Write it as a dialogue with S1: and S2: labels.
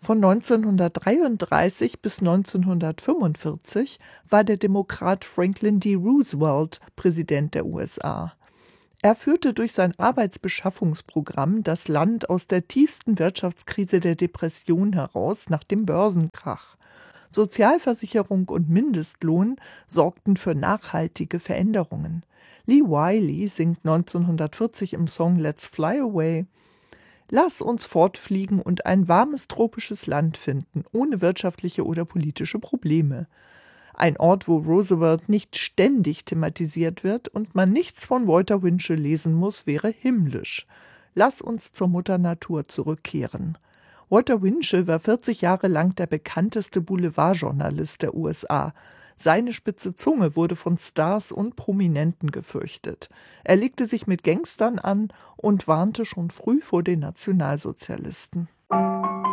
S1: Von 1933 bis 1945 war der Demokrat Franklin D. Roosevelt Präsident der USA. Er führte durch sein Arbeitsbeschaffungsprogramm das Land aus der tiefsten Wirtschaftskrise der Depression heraus nach dem Börsenkrach. Sozialversicherung und Mindestlohn sorgten für nachhaltige Veränderungen. Lee Wiley singt 1940 im Song Let's Fly Away: Lass uns fortfliegen und ein warmes tropisches Land finden, ohne wirtschaftliche oder politische Probleme. Ein Ort, wo Roosevelt nicht ständig thematisiert wird und man nichts von Walter Winchell lesen muss, wäre himmlisch. Lass uns zur Mutter Natur zurückkehren. Walter Winchell war 40 Jahre lang der bekannteste Boulevardjournalist der USA. Seine spitze Zunge wurde von Stars und Prominenten gefürchtet. Er legte sich mit Gangstern an und warnte schon früh vor den Nationalsozialisten.